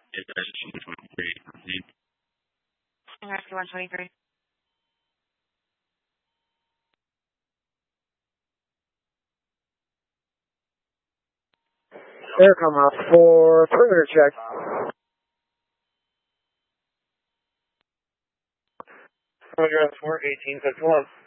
Rescue 123. Aircom out for perimeter check. Address 41851.